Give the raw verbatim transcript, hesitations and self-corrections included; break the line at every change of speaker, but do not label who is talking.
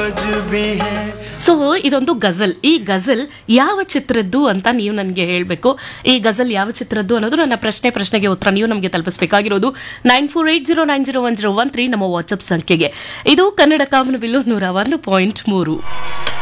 So ಇದೊಂದು ಗಜಲ್. ಈ ಗಜಲ್ ಯಾವ ಚಿತ್ರದ್ದು ಅಂತ ನೀವು ನನಗೆ ಹೇಳಬೇಕು. ಈ ಗಜಲ್ ಯಾವ ಚಿತ್ರದ್ದು ಅನ್ನೋದು ನನ್ನ ಪ್ರಶ್ನೆ. ಪ್ರಶ್ನೆಗೆ ಉತ್ತರ ನೀವು ನಮಗೆ ತಲುಪಿಸಬೇಕಾಗಿರೋದು nine four eight zero nine zero one zero one three ನಮ್ಮ ವಾಟ್ಸ್ಆಪ್ ಸಂಖ್ಯೆಗೆ. ಇದು ಕನ್ನಡ ಕಾಮನಬಿಲ್ಲು ನೂರ ಒಂದು ಪಾಯಿಂಟ್ ಮೂರು.